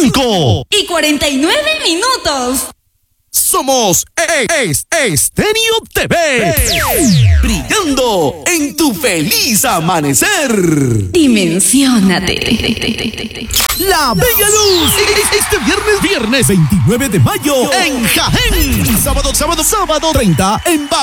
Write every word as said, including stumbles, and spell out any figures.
cinco y cuarenta y nueve minutos. Somos es Estéreo T V, brillando en tu feliz amanecer. Dimensiónate. La Bella Luz, este viernes, viernes veintinueve de mayo en Jaén. Sábado, sábado, sábado treinta en Barranquilla.